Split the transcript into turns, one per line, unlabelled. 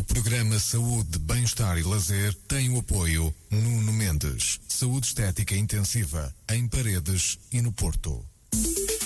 programa Saúde, Bem-Estar e Lazer tem o apoio Nuno Mendes, Saúde Estética Intensiva, em Paredes e no Porto.